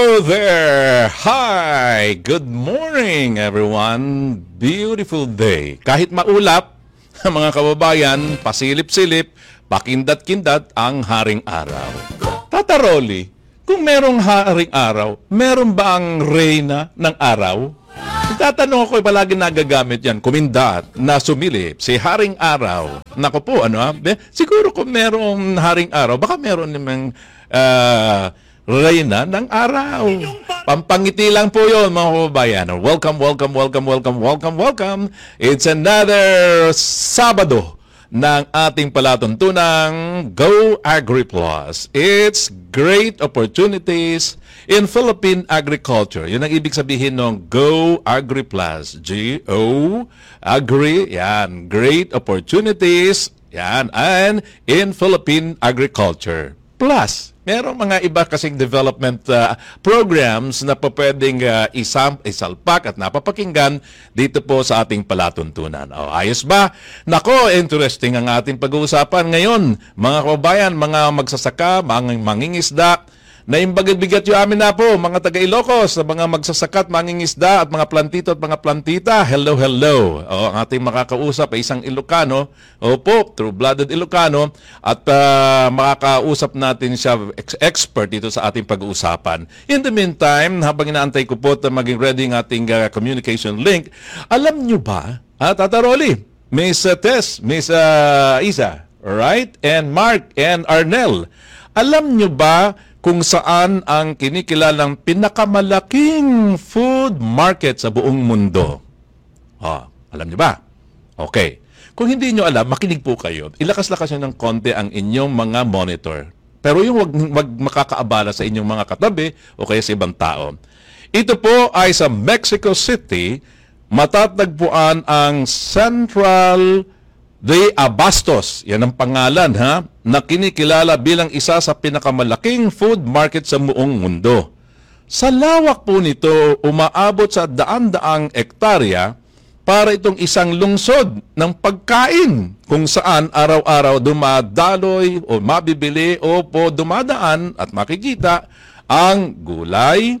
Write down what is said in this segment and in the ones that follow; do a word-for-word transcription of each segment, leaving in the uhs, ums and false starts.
Hello there! Hi! Good morning, everyone! Beautiful day. Kahit maulap, mga kababayan, pasilip-silip, pakindat-kindat ang haring araw. Tata Rolly, kung merong haring araw, meron ba ang reyna ng araw? Tatanong ako, palagi nagagamit yan, kumindat, na sumilip, si haring araw. Naku po, ano ha? Siguro kung merong haring araw, baka meron namang uh, reyna ng araw. Pampangiti lang po yun, mga kababayan. Welcome, welcome, welcome, welcome, welcome, welcome. It's another Sabado ng ating palatuntunang Go AgriPlus. It's great opportunities in Philippine agriculture. Yun ang ibig sabihin ng Go AgriPlus. G O Agri, yan. Great opportunities, yan. And in Philippine agriculture. Plus, merong mga iba kasing development uh, programs na pa pwedeng uh, isam, isalpak at napapakinggan dito po sa ating palatuntunan. O, ayos ba? Nako, interesting ang ating pag-uusapan ngayon. Mga kababayan, mga magsasaka, mga mangingisda, naimbagibigat yung amin na po, mga taga-Ilocos, mga magsasakat, mangingisda at mga plantito at mga plantita. Hello, hello. O, ang ating makakausap ay isang Ilocano. Opo, true-blooded Ilocano. At uh, makakausap natin siya, ex- expert dito sa ating pag-uusapan. In the meantime, habang inaantay ko po at maging ready ang ating uh, communication link, alam nyo ba, ha, Tata Rolly, Miss uh, Tess, Miss uh, Isa, right? And Mark and Arnel, alam nyo ba kung saan ang kinikilalang pinakamalaking food market sa buong mundo? Oh, alam niyo ba? Okay. Kung hindi niyo alam, makinig po kayo. Ilakas-lakas niyo ng konti ang inyong mga monitor. Pero yung wag, wag makakaabala sa inyong mga katabi o kaya sa ibang tao. Ito po ay sa Mexico City, matatagpuan ang Central de Abastos, yan ang pangalan ha, na kinikilala bilang isa sa pinakamalaking food market sa buong mundo. Sa lawak po nito, umaabot sa daan-daang ektarya para itong isang lungsod ng pagkain kung saan araw-araw dumadaloy o mabibili o po dumadaan at makikita ang gulay,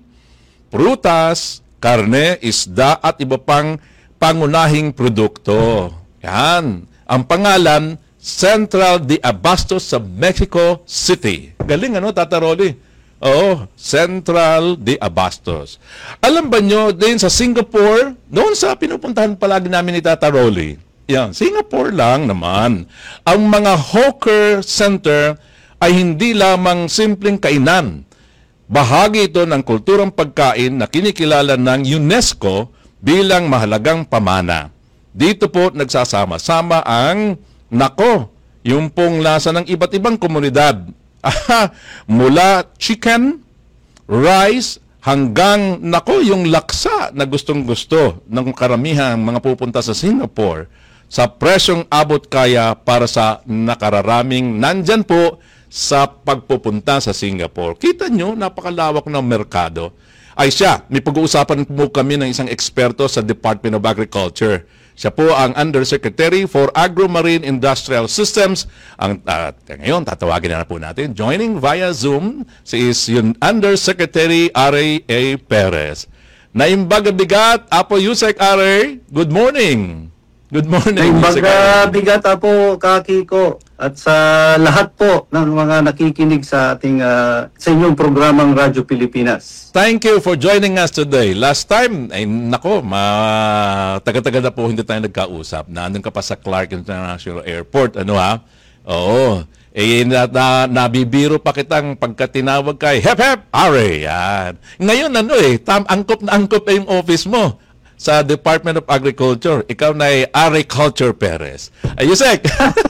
prutas, karne, isda at iba pang pangunahing produkto. Yan. Ang pangalan, Central de Abastos sa Mexico City. Galing ano, Tata Rolly? Oo, Central de Abastos. Alam ba nyo, din sa Singapore, doon sa pinupuntahan palagi namin ni Tata Rolly, yan, Singapore lang naman, ang mga hawker center ay hindi lamang simpleng kainan. Bahagi ito ng kulturang pagkain na kinikilala ng UNESCO bilang mahalagang pamana. Dito po nagsasama-sama ang, nako, yung pong lasa ng iba't ibang komunidad. Mula chicken, rice, hanggang, nako, yung laksa na gustong-gusto ng karamihang mga pupunta sa Singapore sa presyong abot kaya para sa nakararaming nandyan po sa pagpupunta sa Singapore. Kita nyo, napakalawak ng merkado. Ay siya, may pag-uusapan po kami ng isang eksperto sa Department of Agriculture. Siya po ang Undersecretary for Agro-Marine Industrial Systems. Ang, uh, ngayon, tatawagin na po natin. Joining via Zoom, si is yung Undersecretary R A A Perez. Naimbaga-bigat, Apo Yusek R A, good morning. Good morning. Naimbaga-bigat, Apo Kakiko. At sa lahat po ng mga nakikinig sa ating uh, sa inyong programang Radyo Pilipinas. Thank you for joining us today. Last time, ay nako, ma taga-taga na po hindi tayo nagkausap. Nandun ka pa sa Clark International Airport, ano ha? Oo. Eh, na, na, nabibiro pa kitang pagkatinawag kay Hep Hep Are. Yan. Ngayon, ano eh, tam, angkop na angkop eh yung office mo sa Department of Agriculture. Ikaw na ay Agriculture Perez. Ayusek!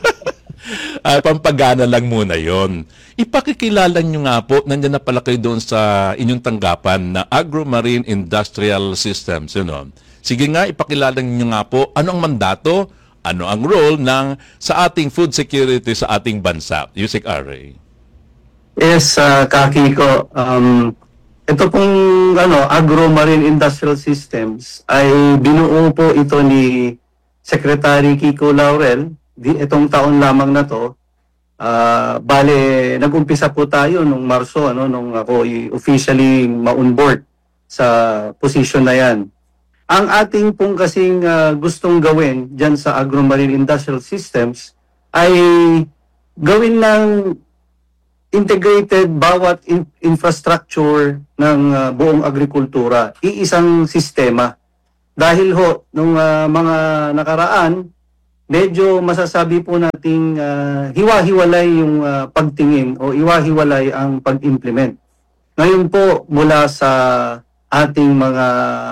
Uh, pampagana lang muna yon. Ipakikilala nyo nga po, nandiyan na pala kayo doon sa inyong tanggapan na Agro-Marine Industrial Systems. You know? Sige nga, ipakilala nyo nga po, ano ang mandato, ano ang role ng sa ating food security sa ating bansa. Yusek R A. Yes, uh, Kakiko. Um, ito pong ano, Agro-Marine Industrial Systems ay binuo po ito ni Secretary Kiko Laurel. Di, itong taon lamang na to, Ah, bale, nag-umpisa po tayo nung Marso, ano, nung ako i- officially ma-onboard sa position na yan. Ang ating pong kasing ah, gustong gawin dyan sa Agromarine Industrial Systems ay gawin ng integrated bawat in- infrastructure ng ah, buong agrikultura, iisang sistema. Dahil ho, nung ah, mga nakaraan, medyo masasabi po nating ah, hiwa-hiwalay yung ah, pagtingin o hiwa-hiwalay ang pag-implement. Ngayon po, mula sa ating mga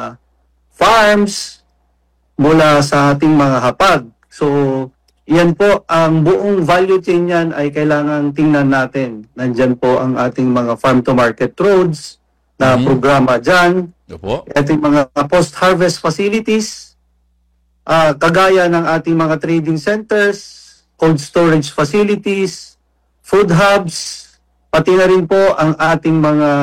farms, mula sa ating mga hapag. So, yan po, ang buong value chain yan ay kailangan tingnan natin. Nandyan po ang ating mga farm-to-market roads na Mhm. programa dyan, Opo. ating mga post-harvest facilities, Ah, kagaya ng ating mga trading centers, cold storage facilities, food hubs, pati na rin po ang ating mga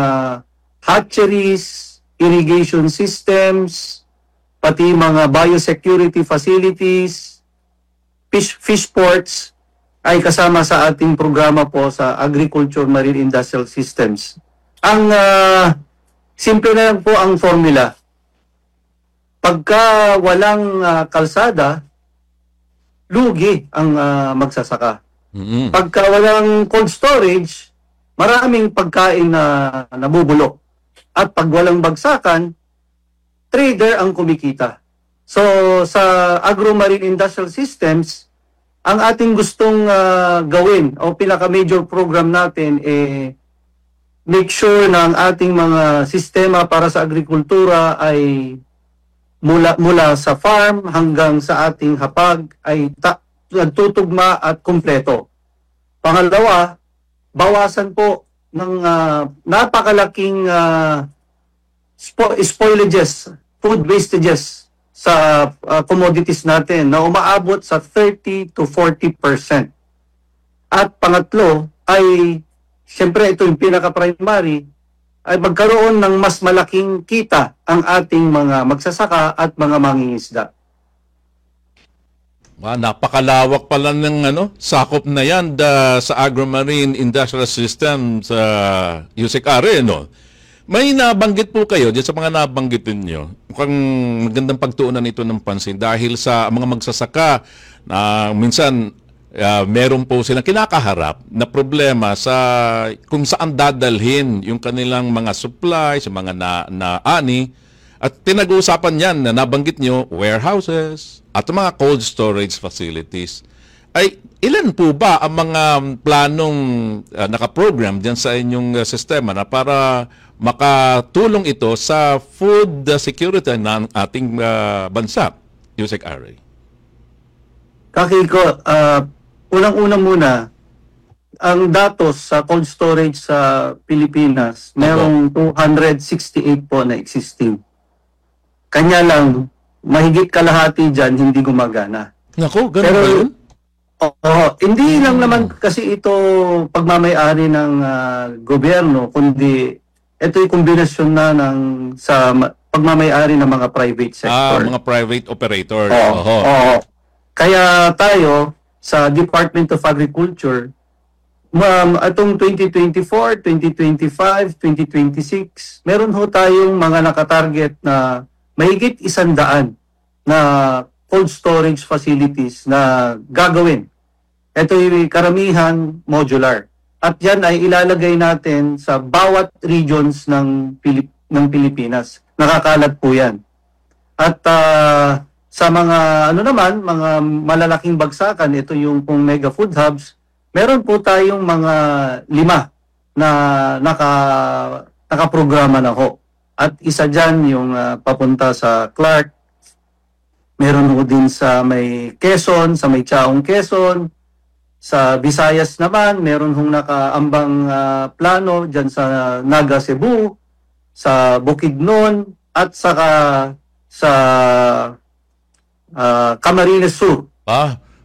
hatcheries, irrigation systems, pati mga biosecurity facilities, fish, fish ports, ay kasama sa ating programa po sa Agriculture Marine Industrial Systems. Ang ah, simple na lang po ang formula. Pagka walang ah, kalsada, lugi ang ah, magsasaka. Mhm. Pagka walang cold storage, maraming pagkain na nabubulok. At pag walang bagsakan, trader ang kumikita. So sa Agromarine Industrial Systems, ang ating gustong ah, gawin o pinaka-major program natin eh make sure na ang ating mga sistema para sa agrikultura ay mula mula sa farm hanggang sa ating hapag ay ta- nagtutugma at kumpleto. Pangalawa, bawasan po ng ah, napakalaking ah, spo- spoilages, food wastages sa ah, commodities natin na umaabot sa thirty to forty percent. At pangatlo ay, siyempre ito yung pinaka-primary, ay magkaroon ng mas malaking kita ang ating mga magsasaka at mga mangingisda. Ah, napakalawak pala ng ano, sakop na yan da, sa Agromarine Industrial System sa U S E C A R E, no? May nabanggit po kayo diyan sa mga nabanggit niyo. Mukhang magandang pagtuunan ito ng pansin dahil sa mga magsasaka na minsan uh, meron po silang kinakaharap na problema sa kung saan dadalhin yung kanilang mga supply, sa mga na, na ani. At pinag-uusapan yan na nabanggit nyo, warehouses at mga cold storage facilities. Ay, ilan po ba ang mga planong uh, nakaprogram dyan sa inyong uh, sistema na para makatulong ito sa food uh, security ng ating uh, bansa, U S E C A R E? Kakiko, uh, unang-una muna, ang datos sa cold storage sa Pilipinas, merong two hundred sixty-eight po na existing. Kanya lang, mahigit kalahati dyan hindi gumagana. Naku, ganun Pero, ba yun? Oo, hindi lang naman kasi ito pagmamay-ari ng ah, gobyerno, kundi ito yung kombinasyon na ng sa ma- pagmamay-ari ng mga private Ah, sector. mga private operators. Oo, Oho. oo. Kaya tayo sa Department of Agriculture, um, atong twenty twenty-four, twenty twenty-five, twenty twenty-six, meron ho tayong mga nakatarget na mahigit isandaan na cold storage facilities na gagawin. Ito yung karamihan modular. At yan ay ilalagay natin sa bawat regions ng, Pilip- ng Pilipinas. Nakakalat po yan. At ah, sa mga ano naman, mga malalaking bagsakan, ito yung pong mega food hubs, meron po tayong mga lima na naka nakaprograma na ho. At isa dyan yung ah, papunta sa Clark. Meron ho din sa may Quezon, sa may Chaong Quezon. Sa Visayas naman, meron hong nakaambang ah, plano dyan sa Naga Cebu, sa Bukidnon, at saka sa ah, Camarines Sur. Ah,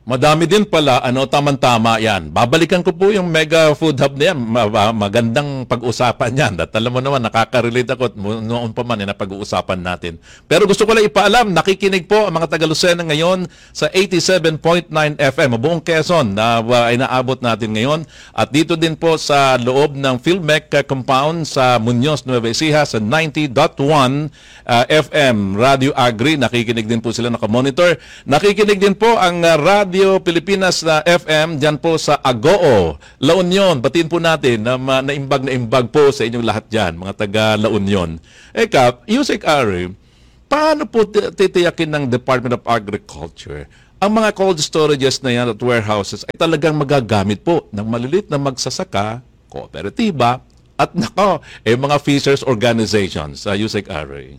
Madami din pala, ano, tamang-tama yan. Babalikan ko po yung Mega Food Hub na yan. Ma- ma- magandang pag-usapan yan. At alam mo naman, nakaka-relate ako at mo- noon pa man eh, na pag-uusapan natin. Pero gusto ko lang ipaalam, nakikinig po ang mga taga-Lucena ngayon sa eighty-seven point nine F M, buong Quezon na uh, inaabot natin ngayon. At dito din po sa loob ng Philmec uh, compound sa Muñoz, Nueva Ecija sa ninety point one uh, F M. Radio Agri, nakikinig din po sila, nakamonitor. Nakikinig din po ang uh, Radio Pilipinas na F M dyan po sa Agoo, La Union. Batiin po natin na ma- naimbag na imbag po sa inyong lahat dyan, mga taga La Union. Eka, Yusek Ari, paano po titiyakin ng Department of Agriculture ang mga cold storages na yan at warehouses ay talagang magagamit po ng malilit na magsasaka, kooperatiba, at nako, eh, mga fishers organizations, uh, Yusek Ari?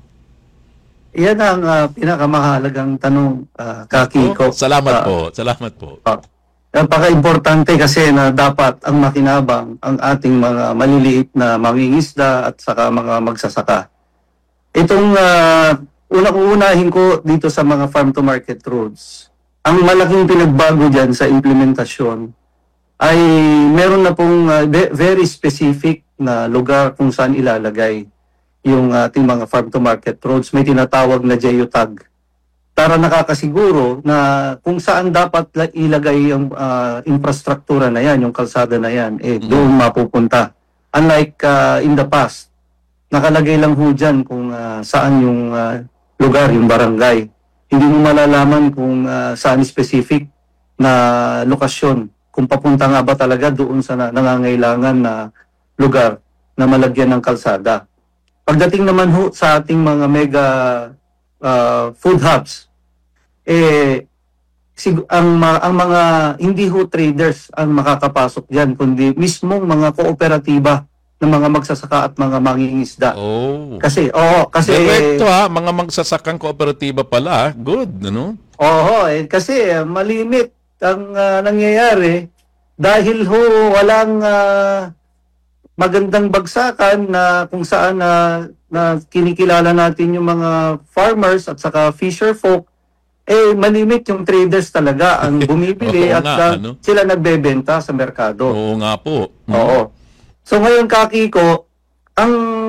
Yan ang uh, pinakamahalagang tanong, uh, Kakiko. Oh, salamat Uh, po, salamat po. uh, Napaka-importante kasi na dapat ang makinabang ang ating mga maliliit na mangingisda at saka mga magsasaka. Itong uh, unang-uunahin ko dito sa mga farm-to-market roads, ang malaking pinagbago dyan sa implementasyon ay meron na pong uh, very specific na lugar kung saan ilalagay yung ating mga farm-to-market roads. May tinatawag na geotag para nakakasiguro na kung saan dapat ilagay yung uh, infrastruktura na yan, yung kalsada na yan, eh doon mapupunta. Unlike uh, in the past, nakalagay lang ho dyan kung uh, saan yung uh, lugar, yung barangay. Hindi mo malalaman kung uh, saan specific na lokasyon, kung papunta nga ba talaga doon sa na- nangangailangan na lugar na malagyan ng kalsada. Pagdating naman ho sa ating mga mega uh, food hubs, eh, sig- ang, ma- ang mga hindi ho traders ang makakapasok dyan, kundi mismong mga kooperatiba ng mga magsasaka at mga mangingisda. Oh. Kasi, oo, kasi... Direkto ha, mga magsasakang kooperatiba pala. Good, ano? Oo, eh, kasi uh, malimit ang uh, nangyayari dahil ho walang uh, magandang bagsakan na kung saan na, na kinikilala natin yung mga farmers at saka fisher folk, eh malimit yung traders talaga ang bumibili Oo at nga, uh, ano? sila nagbebenta sa merkado. Oo nga po. Hmm. Oo. So ngayon, Kakiko, ang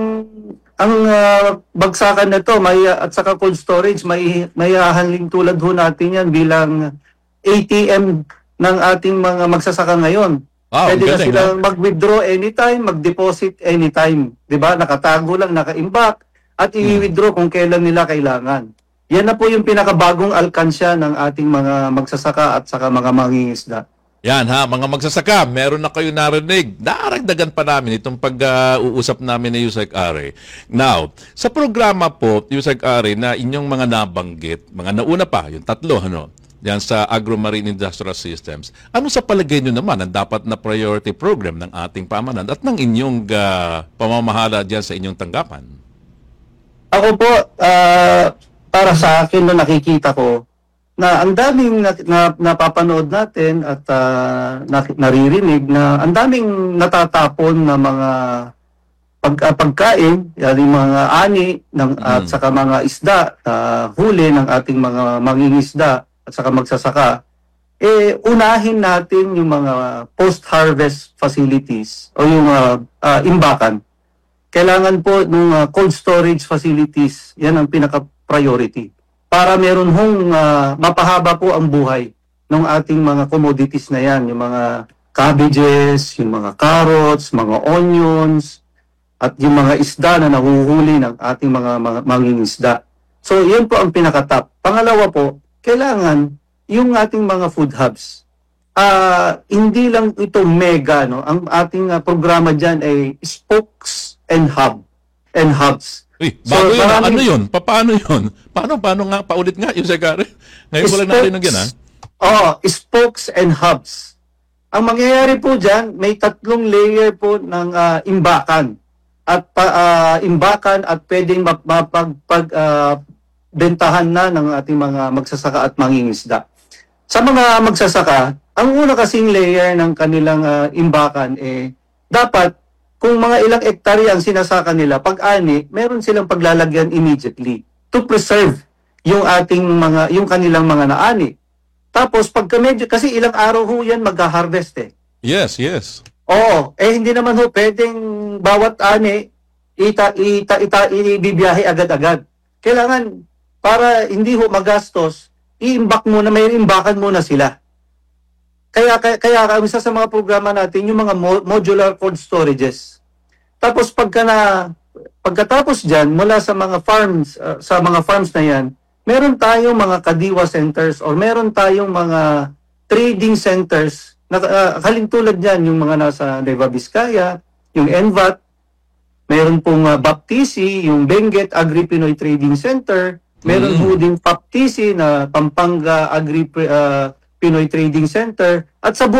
ang uh, bagsakan na to may at saka cold storage may may hahaling tulad ho natin yan bilang A T M ng ating mga magsasaka ngayon. Wow, Pwede na galing, sila mag-withdraw anytime, mag-deposit anytime. 'Di ba? Nakatago lang, naka-imbak at i-withdraw kung kailan nila kailangan. Yan na po yung pinakabagong alkansya ng ating mga magsasaka at saka mga mangingisda. Yan ha, mga magsasaka, meron na kayo narinig. Daragdagan pa namin itong pag-uusap namin ni Yusek Ari. Now, sa programa po, Yusek Ari, na inyong mga nabanggit, mga nauna pa, yung tatlo, ano, yan sa Agro-Marine Industrial Systems, ano sa palagay nyo naman ang dapat na priority program ng ating pamanan at ng inyong uh, pamamahala dyan sa inyong tanggapan? Ako po, ah, para sa akin na nakikita ko, na ang daming na, na, napapanood natin at uh, na, naririnig na ang daming natatapon na mga pag, uh, pagkain, yan yung mga ani ng, at Mm. saka mga isda, uh, huli ng ating mga mangingisda at saka magsasaka, eh unahin natin yung mga post-harvest facilities o yung uh, uh, imbakan. Kailangan po ng uh, cold storage facilities, yan ang pinaka-priority. Para meron hong uh, mapahaba po ang buhay ng ating mga commodities na yan, yung mga cabbages, yung mga carrots, mga onions, at yung mga isda na nahuhuli ng ating mga, mga mangingisda. So, yan po ang pinaka-top. Pangalawa po, kailangan yung ating mga food hubs. Uh, hindi lang ito mega, no? Ang ating uh, programa dyan ay spokes and hub and hubs. Uy, So, bago yun, maraming- ano yun? Pa- Paano yun? Paano, paano nga? Paulit nga, Yusek Ari. Ngayon ko lang Spokes- narinig yan, ha? Oh, spokes and hubs. Ang mangyayari po dyan, may tatlong layer po ng ah, imbakan. At pa, ah, imbakan at pwedeng map- mapag pag, ah, bentahan na ng ating mga magsasaka at mangingisda. Sa mga magsasaka, ang una kasing layer ng kanilang ah, imbakan eh dapat kung mga ilang ektarya ang sinasaka nila, pag-ani, meron silang paglalagyan immediately to preserve yung ating mga yung kanilang mga naani. Tapos pagka medyo, kasi ilang araw ho yan mag-harvest eh. Yes, yes. Oo, eh hindi naman ho pwedeng bawat ani ita ita ita ibibiyahe agad-agad. Kailangan para hindi ho magastos, i-imbak muna, may imbakan muna sila. Kaya kaya, kaya isa sa mga programa natin yung mga mo- modular cold storages. Tapos pagka na pagkatapos diyan mula sa mga farms uh, sa mga farms na 'yan, meron tayong mga kadiwa centers or meron tayong mga trading centers na uh, halintulad niyan yung mga nasa Nueva Vizcaya, yung N V A T, meron pong uh, Baptisi, yung Benguet Agri-Pinoy Trading Center, meron Mm. po ding Paptisi na Pampanga Agri uh, Pinoy Trading Center at sa